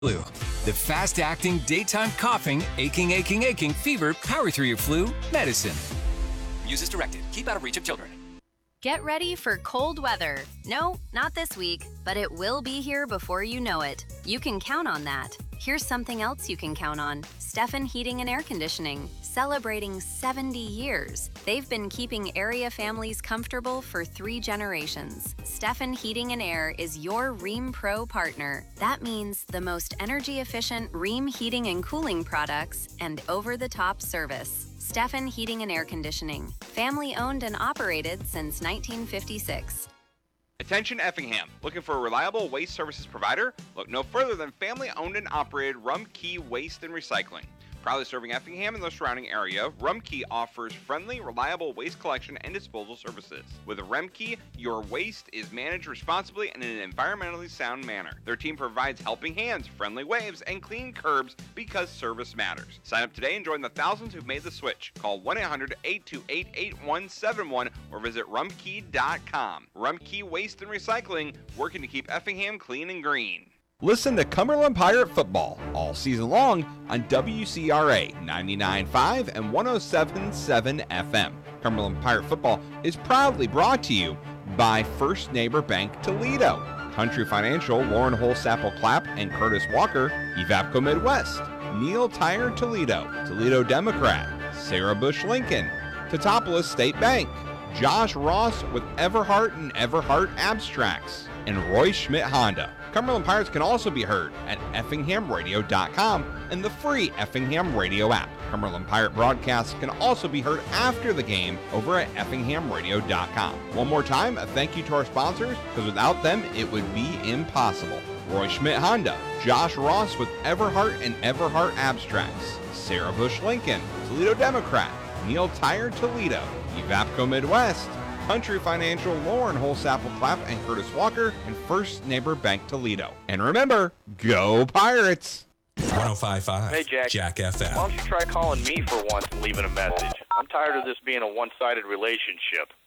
Flu, the fast-acting, daytime coughing, aching, fever, power through your flu medicine. Use as directed. Keep out of reach of children. Get ready for cold weather. No, not this week, but it will be here before you know it. You can count on that. Here's something else you can count on. Steffen Heating and Air Conditioning, celebrating 70 years. They've been keeping area families comfortable for 3 generations. Steffen Heating and Air is your Rheem Pro partner. That means the most energy-efficient Rheem heating and cooling products and over-the-top service. Steffen Heating and Air Conditioning, family-owned and operated since 1956. Attention Effingham, looking for a reliable waste services provider? Look no further than family-owned and operated Rumpke Waste and Recycling. Proudly serving Effingham and the surrounding area, Rumpke offers friendly, reliable waste collection and disposal services. With Rumpke, your waste is managed responsibly and in an environmentally sound manner. Their team provides helping hands, friendly waves, and clean curbs because service matters. Sign up today and join the thousands who've made the switch. Call 1-800-828-8171 or visit rumpke.com. Rumpke Waste and Recycling, working to keep Effingham clean and green. Listen to Cumberland Pirate Football all season long on WCRA 99.5 and 107.7 FM. Cumberland Pirate Football is proudly brought to you by First Neighbor Bank Toledo, Country Financial, Lauren Holsapple Clapp and Curtis Walker, Evapco Midwest, Neil Tire Toledo, Toledo Democrat, Sarah Bush Lincoln, Teutopolis State Bank, Josh Ross with Everhart and Everhart Abstracts, and Roy Schmidt Honda. Cumberland Pirates can also be heard at effinghamradio.com and the free Effingham Radio app. Cumberland Pirate broadcasts can also be heard after the game over at effinghamradio.com. One more time, a thank you to our sponsors, because without them, it would be impossible. Roy Schmidt Honda, Josh Ross with Everhart and Everhart Abstracts, Sarah Bush Lincoln, Toledo Democrat, Neil Tire Toledo, Evapco Midwest, Country Financial, Lauren Holsapple Clapp and Curtis Walker, and First Neighbor Bank Toledo. And remember, go Pirates! 105.5 Hey, Jack FM. Why don't you try calling me for once and leaving a message? I'm tired of this being a one-sided relationship.